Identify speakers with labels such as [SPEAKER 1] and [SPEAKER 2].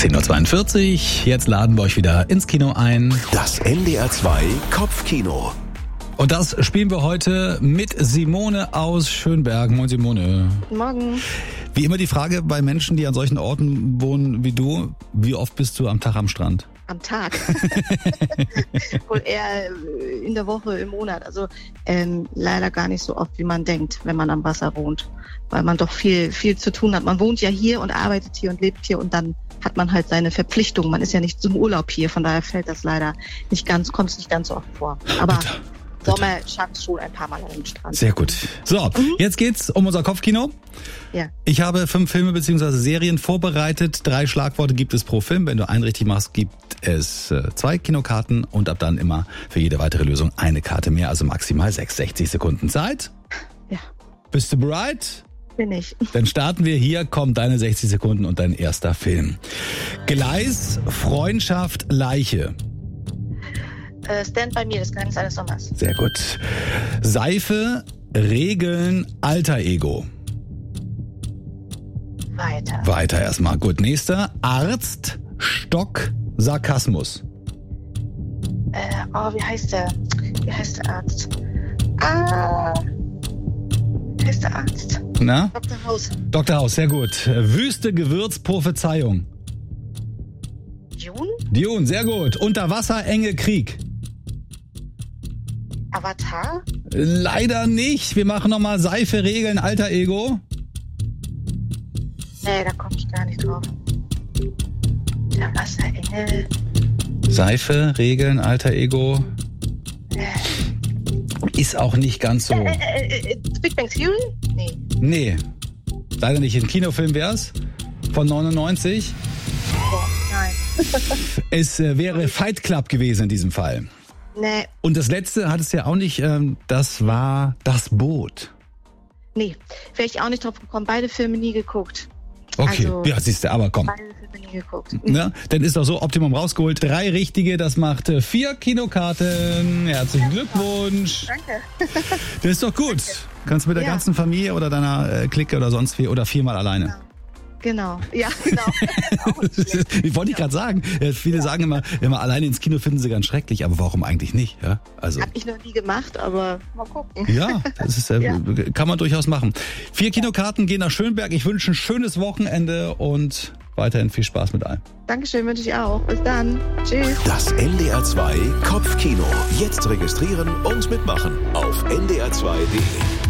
[SPEAKER 1] 10.42 Uhr, jetzt laden wir euch wieder ins Kino ein.
[SPEAKER 2] Das NDR 2 Kopfkino.
[SPEAKER 1] Und das spielen wir heute mit Simone aus Schönberg. Moin Simone.
[SPEAKER 3] Guten Morgen.
[SPEAKER 1] Wie immer die Frage bei Menschen, die an solchen Orten wohnen wie du, wie oft bist du am Tag am Strand?
[SPEAKER 3] Am Tag. Wohl eher in der Woche, im Monat. Also leider gar nicht so oft, wie man denkt, wenn man am Wasser wohnt. Weil man doch viel zu tun hat. Man wohnt ja hier und arbeitet hier und lebt hier und dann hat man halt seine Verpflichtungen. Man ist ja nicht zum Urlaub hier, von daher fällt das leider kommt es nicht ganz so oft vor. Aber
[SPEAKER 1] Bitte.
[SPEAKER 3] Sommer schafft schon ein paar Mal an den Strand.
[SPEAKER 1] Sehr gut. So, jetzt geht's um unser Kopfkino.
[SPEAKER 3] Ja.
[SPEAKER 1] Ich habe 5 Filme bzw. Serien vorbereitet. 3 Schlagworte gibt es pro Film. Wenn du einen richtig machst, gibt es 2 Kinokarten und ab dann immer für jede weitere Lösung eine Karte mehr, also maximal 60 Sekunden Zeit.
[SPEAKER 3] Ja.
[SPEAKER 1] Bist du bereit?
[SPEAKER 3] Bin ich.
[SPEAKER 1] Dann starten wir. Hier kommen deine 60 Sekunden und dein erster Film. Gleis, Freundschaft, Leiche.
[SPEAKER 3] Stand by Me, das Geheimnis eines Sommers.
[SPEAKER 1] Sehr gut. Seife, Regeln, Alter Ego. Weiter erstmal. Gut, nächster. Arzt, Stock, Sarkasmus.
[SPEAKER 3] Wie heißt der? Wie heißt der Arzt? Wie heißt der Arzt?
[SPEAKER 1] Na?
[SPEAKER 3] Dr. House.
[SPEAKER 1] Dr. House, sehr gut. Wüste, Gewürz, Prophezeiung. Dune, sehr gut. Unter Wasser, Enge, Krieg.
[SPEAKER 3] Avatar?
[SPEAKER 1] Leider nicht. Wir machen nochmal Seife, Regeln, Alter Ego.
[SPEAKER 3] Nee, da komme ich gar nicht drauf. Der Wasserengel.
[SPEAKER 1] Seife, Regeln, Alter Ego. Ist auch nicht ganz so.
[SPEAKER 3] Big Bang Theory?
[SPEAKER 1] Nee. Leider nicht. Ein Kinofilm wär's. Von 99.
[SPEAKER 3] Nein.
[SPEAKER 1] Es wäre Fight Club gewesen in diesem Fall.
[SPEAKER 3] Nee.
[SPEAKER 1] Und das letzte hat es ja auch nicht, das war Das Boot.
[SPEAKER 3] Nee, wäre ich auch nicht drauf gekommen. Beide Filme nie geguckt.
[SPEAKER 1] Okay,
[SPEAKER 3] Also,
[SPEAKER 1] ja, siehst du, aber komm.
[SPEAKER 3] Beide Filme nie geguckt.
[SPEAKER 1] Ja, dann ist doch so Optimum rausgeholt. 3 richtige, das macht 4 Kinokarten. Herzlichen Glückwunsch.
[SPEAKER 3] Danke.
[SPEAKER 1] Das ist doch gut. Kannst du mit der ganzen Familie oder deiner Clique oder sonst wie oder 4-mal alleine.
[SPEAKER 3] Ja. Genau, ja, genau.
[SPEAKER 1] Wie wollte ich gerade sagen? Viele sagen immer, alleine ins Kino finden sie ganz schrecklich, aber warum eigentlich nicht? Ja, also.
[SPEAKER 3] Hab ich noch nie gemacht, aber mal gucken.
[SPEAKER 1] Ja, das ist, kann man durchaus machen. 4 Kinokarten gehen nach Schönberg. Ich wünsche ein schönes Wochenende und weiterhin viel Spaß mit allem.
[SPEAKER 3] Dankeschön, wünsche ich auch. Bis dann. Tschüss.
[SPEAKER 2] Das NDR 2 Kopfkino. Jetzt registrieren und mitmachen auf ndr2.de.